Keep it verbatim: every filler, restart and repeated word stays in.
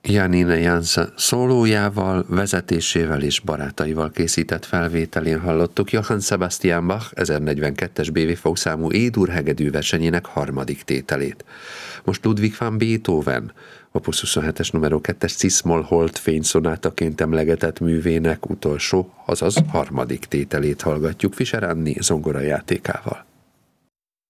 Janine Jansa szólójával, vezetésével és barátaival készített felvételén hallottuk Johann Sebastian Bach ezernegyvenkettes bé vé vé számú E-dur hegedű versenyének harmadik tételét. Most Ludwig van Beethoven, opus huszonhetes numero kettes cis-moll holt fényszonátaként emlegetett művének utolsó, azaz harmadik tételét hallgatjuk Fischer Anni zongorajátékával.